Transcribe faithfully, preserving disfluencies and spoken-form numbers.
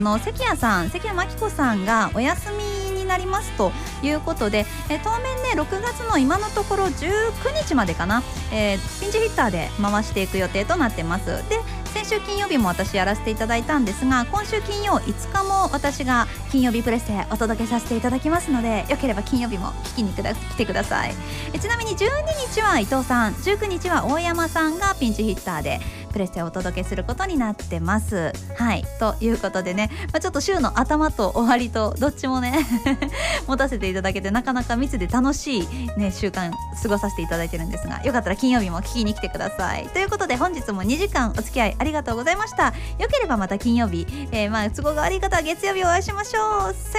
の関谷さん関谷真紀子さんがお休みになりますということで、え当面ねろくがつの今のところじゅうくにちまでかな、えー、ピンチヒッターで回していく予定となってます。で先週金曜日も私やらせていただいたんですが、今週金曜いつかも私が金曜日プレスでお届けさせていただきますので、よければ金曜日も聞きに来てください。えちなみにじゅうににちは伊藤さん、じゅうくにちは大山さんがピンチヒッターでプレスでお届けすることになってます。はいということでね、まあ、ちょっと週の頭と終わりとどっちもね持たせていただけて、なかなか密で楽しい、ね、週間過ごさせていただいてるんですが、よかったら金曜日も聞きに来てください。ということで本日もにじかんお付き合いありがとうございました。よければまた金曜日、えー、まあ都合が悪い方は月曜日お会いしましょう。